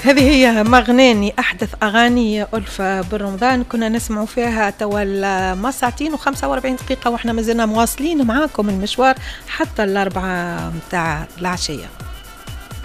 هذه هي مغناني أحدث أغاني ألفة بالرمضان، كنا نسمعوا فيها توا ما ساعتين و45 دقيقة، وإحنا مازلنا مواصلين معاكم المشوار حتى 4 متاع العشية.